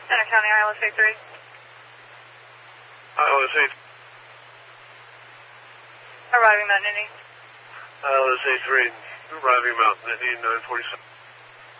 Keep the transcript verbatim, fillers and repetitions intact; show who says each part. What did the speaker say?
Speaker 1: Center County, I L S A three.
Speaker 2: I L S A.
Speaker 1: Arriving Mount Nittany.
Speaker 2: I L S A three, arriving Mount Nittany, nine forty-seven.